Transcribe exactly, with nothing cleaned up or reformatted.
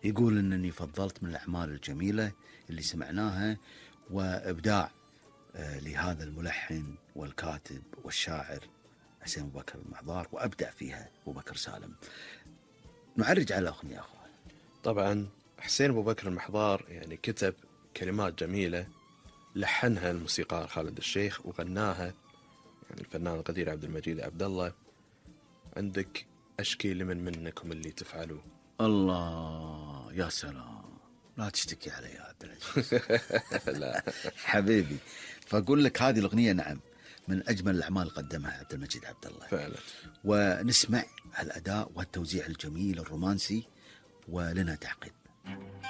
يقول أنني فضلت من الأعمال الجميلة اللي سمعناها وإبداع آه لهذا الملحن والكاتب والشاعر حسين أبو بكر المحضار، وأبدع فيها أبو بكر سالم. نعرج على الأغنية أخوة. طبعا حسين أبو بكر المحضار يعني كتب كلمات جميلة، لحنها الموسيقار خالد الشيخ، وغناها يعني الفنان القدير عبد المجيد عبد الله. عندك أشكي لمن منكم اللي تفعلوه. الله يا سلام، لا تشتكي علي يا عبد العزيز. لا حبيبي. فأقول لك هذه الأغنية نعم من أجمل الأعمال قدمها عبد المجيد عبد الله فعلا. ونسمع الأداء والتوزيع الجميل الرومانسي ولنا تعقيب.